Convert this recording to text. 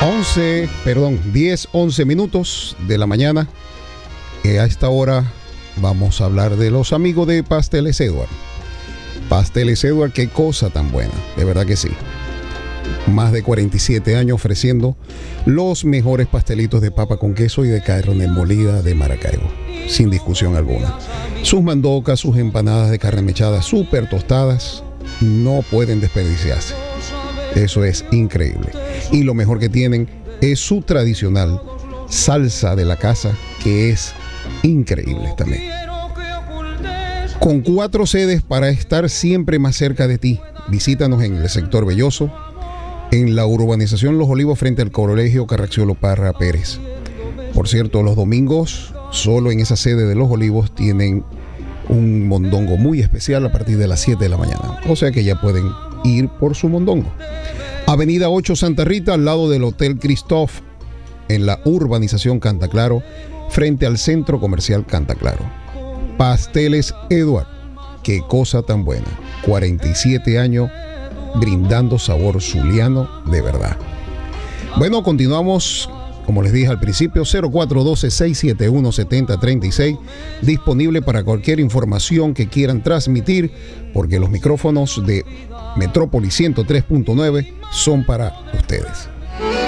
10, 11 minutos de la mañana. A esta hora vamos a hablar de los amigos de Pasteles Edward. Pasteles Edward, qué cosa tan buena, de verdad que sí. Más de 47 años ofreciendo los mejores pastelitos de papa con queso y de carne molida de Maracaibo, sin discusión alguna. Sus mandocas, sus empanadas de carne mechada súper tostadas, no pueden desperdiciarse. Eso es increíble. Y lo mejor que tienen es su tradicional salsa de la casa, que es increíble también. Con 4 sedes para estar siempre más cerca de ti. Visítanos en el sector Belloso, en la urbanización Los Olivos, frente al Colegio Carracciolo Parra Pérez. Por cierto, los domingos, solo en esa sede de Los Olivos, tienen un mondongo muy especial a partir de las 7 de la mañana. O sea que ya pueden ir por su mondongo. Avenida 8 Santa Rita, al lado del Hotel Christoph, en la urbanización Canta Claro, frente al Centro Comercial Canta Claro. Pasteles Edward, qué cosa tan buena. 47 años brindando sabor zuliano de verdad. Bueno, continuamos, como les dije al principio, 0412-671-7036, disponible para cualquier información que quieran transmitir, porque los micrófonos de Metrópolis 103.9 son para ustedes.